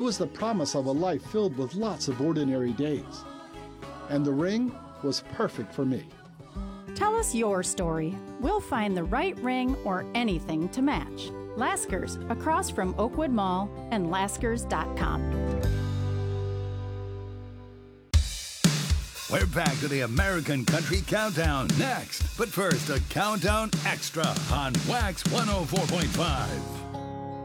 was the promise of a life filled with lots of ordinary days. And the ring was perfect for me. Tell us your story. We'll find the right ring or anything to match. Laskers, across from Oakwood Mall and Laskers.com. We're back to the American Country Countdown next. But first, a Countdown Extra on Wax 104.5.